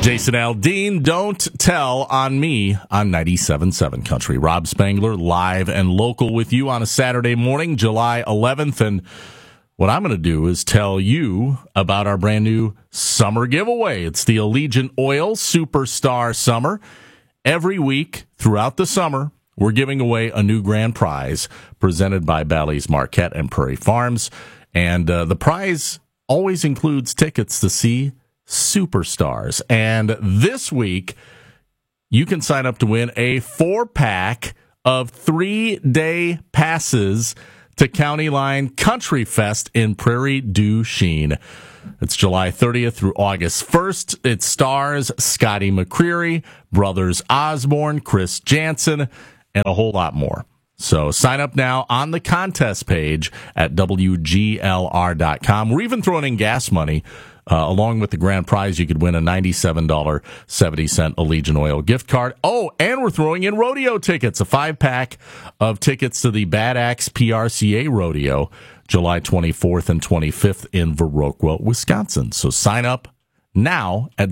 Jason Aldean, Don't Tell on Me on 97.7 Country. Rob Spangler, live and local with you on a Saturday morning, July 11th. And what I'm going to do is tell you about our brand new summer giveaway. It's the Allegiant Oil Superstar Summer. Every week throughout the summer, we're giving away a new grand prize presented by Bally's Marquette and Prairie Farms. And the prize always includes tickets to see superstars. And this week, you can sign up to win a 4-pack of 3-day passes to County Line Country Fest in Prairie du Chien. It's July 30th through August 1st. It stars Scotty McCreery, Brothers Osborne, Chris Jansen, and a whole lot more. So sign up now on the contest page at WGLR.com. We're even throwing in gas money. Along with the grand prize, you could win a $97.70 Allegiant Oil gift card. Oh, and we're throwing in rodeo tickets, a 5-pack of tickets to the Bad Axe PRCA Rodeo, July 24th and 25th in Viroqua, Wisconsin. So sign up now at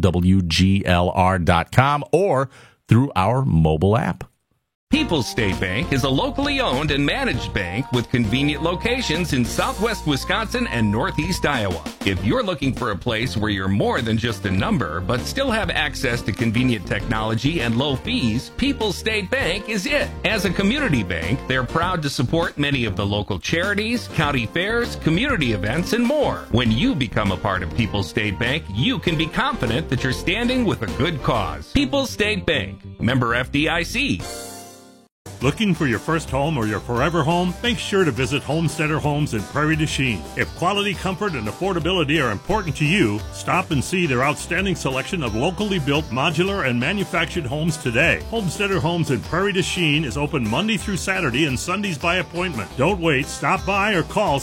WGLR.com or through our mobile app. People's State Bank is a locally owned and managed bank with convenient locations in southwest Wisconsin and northeast Iowa. If you're looking for a place where you're more than just a number, but still have access to convenient technology and low fees, People's State Bank is it. As a community bank, they're proud to support many of the local charities, county fairs, community events, and more. When you become a part of People's State Bank, you can be confident that you're standing with a good cause. People's State Bank, member FDIC. Looking for your first home or your forever home? Make sure to visit Homesteader Homes in Prairie du Chien. If quality, comfort, and affordability are important to you, stop and see their outstanding selection of locally built modular and manufactured homes today. Homesteader Homes in Prairie du Chien is open Monday through Saturday and Sundays by appointment. Don't wait. Stop by or call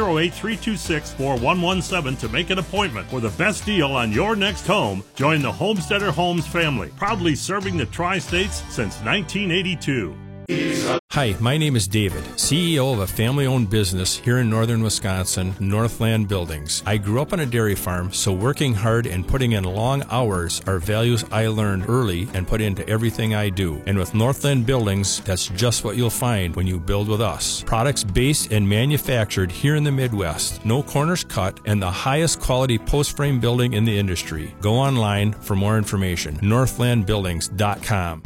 608-326-4117 to make an appointment for the best deal on your next home. Join the Homesteader Homes family, proudly serving the Tri-States since 1982. Hi, my name is David, CEO of a family-owned business here in northern Wisconsin, Northland Buildings. I grew up on a dairy farm, so working hard and putting in long hours are values I learned early and put into everything I do. And with Northland Buildings, that's just what you'll find when you build with us. Products based and manufactured here in the Midwest, no corners cut, and the highest quality post-frame building in the industry. Go online for more information, northlandbuildings.com.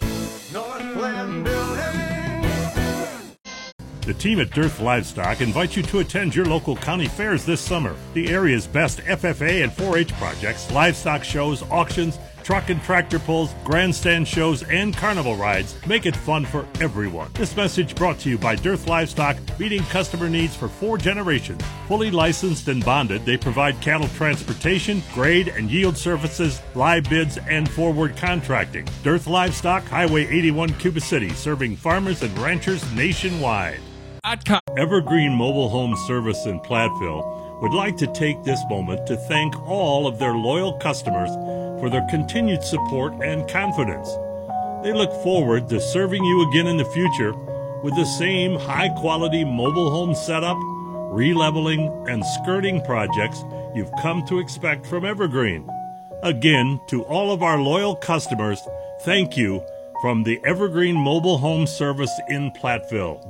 The team at Dearth Livestock invites you to attend your local county fairs this summer. The area's best FFA and 4-H projects, livestock shows, auctions, truck and tractor pulls, grandstand shows, and carnival rides make it fun for everyone. This message brought to you by Dearth Livestock, meeting customer needs for 4 generations. Fully licensed and bonded, they provide cattle transportation, grade and yield services, live bids, and forward contracting. Dearth Livestock, Highway 81, Cuba City, serving farmers and ranchers nationwide. Evergreen Mobile Home Service in Platteville would like to take this moment to thank all of their loyal customers for their continued support and confidence. They look forward to serving you again in the future with the same high-quality mobile home setup, re-leveling, and skirting projects you've come to expect from Evergreen. Again, to all of our loyal customers, thank you from the Evergreen Mobile Home Service in Platteville.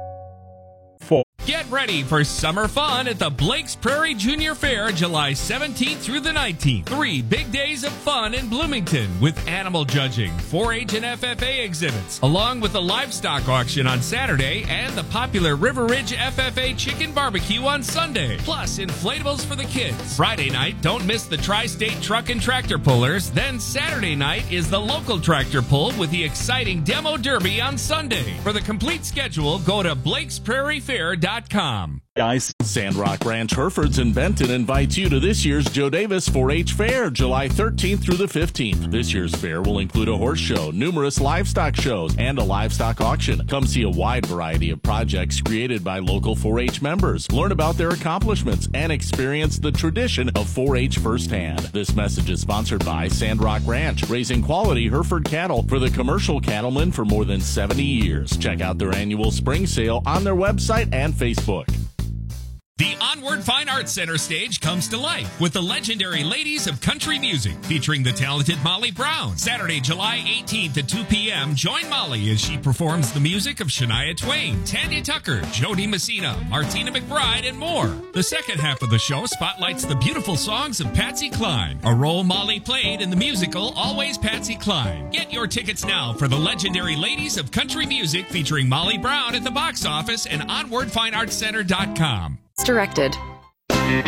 Get ready for summer fun at the Blake's Prairie Junior Fair, July 17th through the 19th. 3 big days of fun in Bloomington with animal judging, 4-H and FFA exhibits, along with the livestock auction on Saturday and the popular River Ridge FFA chicken barbecue on Sunday. Plus, inflatables for the kids. Friday night, don't miss the Tri-State Truck and Tractor Pullers. Then Saturday night is the local tractor pull with the exciting Demo Derby on Sunday. For the complete schedule, go to BlakesPrairieFair.com. Guys, Sandrock Ranch Herefords in Benton invites you to this year's Joe Davis 4-H Fair, July 13th through the 15th. This year's fair will include a horse show, numerous livestock shows, and a livestock auction. Come see a wide variety of projects created by local 4-H members. Learn about their accomplishments and experience the tradition of 4-H firsthand. This message is sponsored by Sandrock Ranch, raising quality Hereford cattle for the commercial cattlemen for more than 70 years. Check out their annual spring sale on their website and Facebook. The Onward Fine Arts Center stage comes to life with the legendary Ladies of Country Music featuring the talented Molly Brown. Saturday, July 18th at 2 p.m., join Molly as she performs the music of Shania Twain, Tanya Tucker, Jody Messina, Martina McBride, and more. The second half of the show spotlights the beautiful songs of Patsy Cline, a role Molly played in the musical Always Patsy Cline. Get your tickets now for the legendary Ladies of Country Music featuring Molly Brown at the box office and OnwardFineArtsCenter.com. Directed